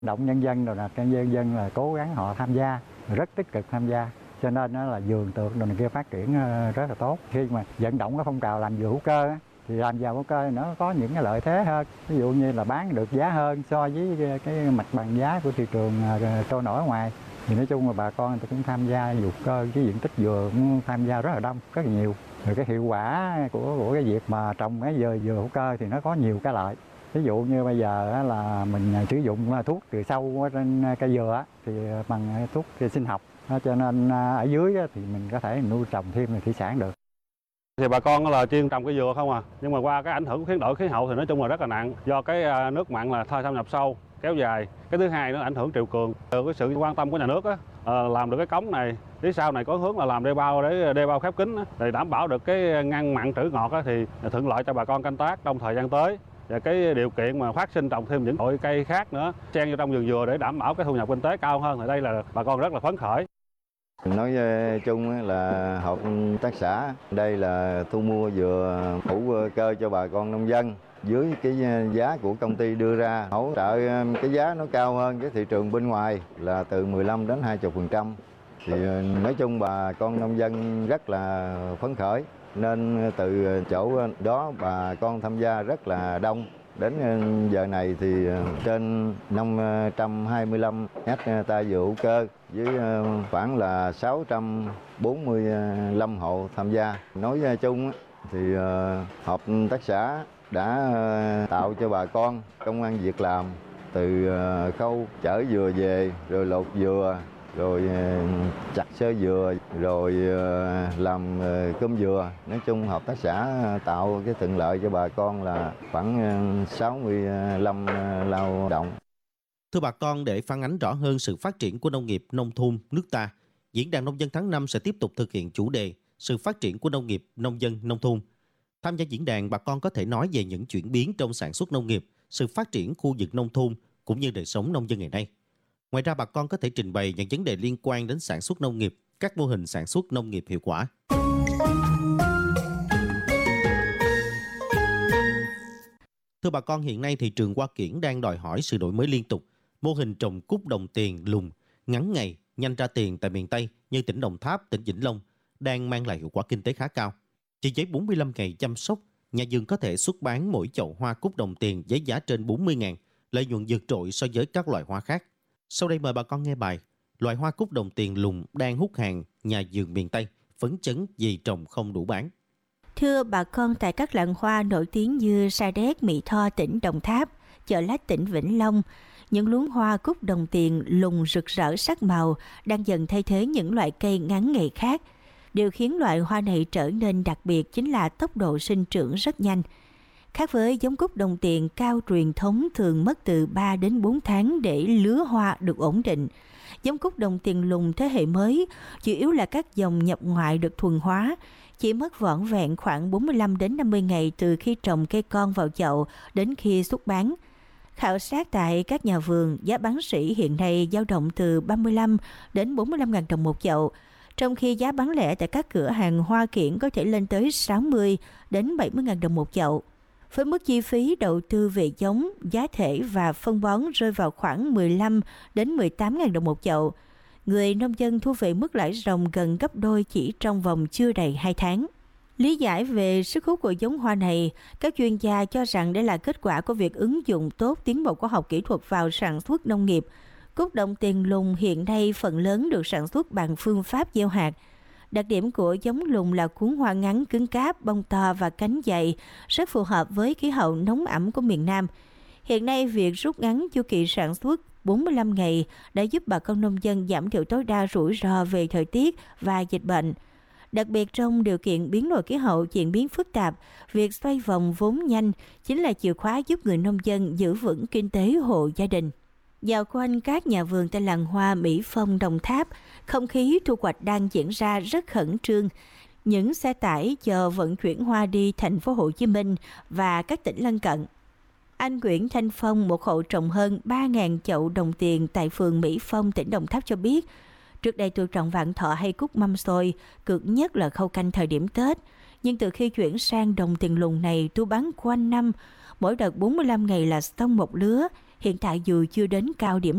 Động nhân dân rồi là nhân dân là cố gắng họ tham gia, rất tích cực tham gia, cho nên nó là vườn tược đồ này kia phát triển rất là tốt. Khi mà vận động cái phong trào làm dừa hữu cơ á, thì làm giàu hữu cơ nó có những cái lợi thế hơn, ví dụ như là bán được giá hơn so với cái mặt bằng giá của thị trường trôi nổi ở ngoài. Thì nói chung là bà con người ta cũng tham gia hữu cơ, cái diện tích dừa cũng tham gia rất là đông, rất là nhiều. Rồi cái hiệu quả của cái việc mà trồng cái dừa hữu cơ thì nó có nhiều cái lợi. Ví dụ như bây giờ là mình sử dụng thuốc trừ sâu trên cây dừa thì bằng thuốc sinh học, cho nên ở dưới thì mình có thể nuôi trồng thêm thủy sản được. Thì bà con là chuyên trồng cây dừa không à, nhưng mà qua cái ảnh hưởng của biến đổi khí hậu thì nói chung là rất là nặng, do cái nước mặn là thâm nhập sâu kéo dài. Cái thứ hai nó ảnh hưởng triều cường. Từ cái sự quan tâm của nhà nước làm được cái cống này, phía sau này có hướng là làm đê bao để đê bao khép kín để đảm bảo được cái ngăn mặn trữ ngọt thì thuận lợi cho bà con canh tác trong thời gian tới. Và cái điều kiện mà phát sinh trồng thêm những loại cây khác nữa xen vô trong vườn dừa để đảm bảo cái thu nhập kinh tế cao hơn thì đây là bà con rất là phấn khởi. Nói chung là hợp tác xã đây là thu mua dừa hữu cơ cho bà con nông dân dưới cái giá của công ty đưa ra, hỗ trợ cái giá nó cao hơn cái thị trường bên ngoài là từ 15 đến 20%. Thì nói chung bà con nông dân rất là phấn khởi, nên từ chỗ đó bà con tham gia rất là đông. Đến giờ này thì trên 525 hectare dừa hữu cơ với khoảng là 645 hộ tham gia. Nói chung thì hợp tác xã đã tạo cho bà con công ăn việc làm từ khâu chở dừa về, rồi lột dừa, rồi chặt sơ dừa, rồi làm cơm dừa. Nói chung hợp tác xã tạo cái thuận lợi cho bà con là khoảng 65 lao động. Thưa bà con, để phản ánh rõ hơn sự phát triển của nông nghiệp nông thôn nước ta, Diễn đàn Nông dân tháng 5 sẽ tiếp tục thực hiện chủ đề sự phát triển của nông nghiệp nông dân nông thôn. Tham gia diễn đàn, bà con có thể nói về những chuyển biến trong sản xuất nông nghiệp, sự phát triển khu vực nông thôn cũng như đời sống nông dân ngày nay. Ngoài ra, bà con có thể trình bày những vấn đề liên quan đến sản xuất nông nghiệp, các mô hình sản xuất nông nghiệp hiệu quả. Thưa bà con, hiện nay thị trường hoa kiển đang đòi hỏi sự đổi mới liên tục. Mô hình trồng cúc đồng tiền lùn, ngắn ngày, nhanh ra tiền tại miền Tây như tỉnh Đồng Tháp, tỉnh Vĩnh Long đang mang lại hiệu quả kinh tế khá cao. Chỉ với 45 ngày chăm sóc, nhà vườn có thể xuất bán mỗi chậu hoa cúc đồng tiền với giá trên 40.000, lợi nhuận vượt trội so với các loại hoa khác. Sau đây mời bà con nghe bài Loại hoa cúc đồng tiền lùn đang hút hàng nhà vườn miền Tây, phấn chấn vì trồng không đủ bán. Thưa bà con, tại các làng hoa nổi tiếng như Sa Đéc, Mỹ Tho, tỉnh Đồng Tháp, Chợ Lách, tỉnh Vĩnh Long, những luống hoa cúc đồng tiền lùn rực rỡ sắc màu đang dần thay thế những loại cây ngắn ngày khác. Điều khiến loại hoa này trở nên đặc biệt chính là tốc độ sinh trưởng rất nhanh. Khác với giống cúc đồng tiền cao truyền thống thường mất từ 3 đến 4 tháng để lứa hoa được ổn định, giống cúc đồng tiền lùn thế hệ mới chủ yếu là các dòng nhập ngoại được thuần hóa, chỉ mất vỏn vẹn khoảng 45 đến 50 ngày từ khi trồng cây con vào chậu đến khi xuất bán. Khảo sát tại các nhà vườn, giá bán sỉ hiện nay dao động từ 35 đến 45.000 đồng một chậu, trong khi giá bán lẻ tại các cửa hàng hoa kiển có thể lên tới 60 đến 70.000 đồng một chậu. Với mức chi phí đầu tư về giống, giá thể và phân bón rơi vào khoảng 15 đến 18.000 đồng một chậu, người nông dân thu về mức lãi ròng gần gấp đôi chỉ trong vòng chưa đầy 2 tháng. Lý giải về sức hút của giống hoa này, các chuyên gia cho rằng đây là kết quả của việc ứng dụng tốt tiến bộ khoa học kỹ thuật vào sản xuất nông nghiệp. Cúc đồng tiền lùn hiện nay phần lớn được sản xuất bằng phương pháp gieo hạt. Đặc điểm của giống lùn là cuống hoa ngắn, cứng cáp, bông to và cánh dày, rất phù hợp với khí hậu nóng ẩm của miền Nam. Hiện nay, việc rút ngắn chu kỳ sản xuất 45 ngày đã giúp bà con nông dân giảm thiểu tối đa rủi ro về thời tiết và dịch bệnh. Đặc biệt trong điều kiện biến đổi khí hậu diễn biến phức tạp, việc xoay vòng vốn nhanh chính là chìa khóa giúp người nông dân giữ vững kinh tế hộ gia đình. Dạo quanh các nhà vườn tại làng hoa Mỹ Phong, Đồng Tháp, không khí thu hoạch đang diễn ra rất khẩn trương. Những xe tải chờ vận chuyển hoa đi thành phố Hồ Chí Minh và các tỉnh lân cận. Anh Nguyễn Thanh Phong, một hộ trồng hơn 3.000 chậu đồng tiền tại phường Mỹ Phong, tỉnh Đồng Tháp cho biết, trước đây tôi trồng vạn thọ hay cúc mâm xôi, cực nhất là khâu canh thời điểm Tết. Nhưng từ khi chuyển sang đồng tiền lùn này, tôi bán quanh năm, mỗi đợt 45 ngày là xong một lứa. Hiện tại dù chưa đến cao điểm